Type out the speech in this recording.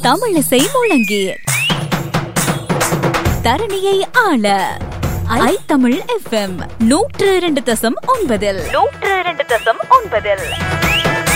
தமிழிசை முழங்கி தரணியை ஆள ஐ தமிழ் FM 102.9.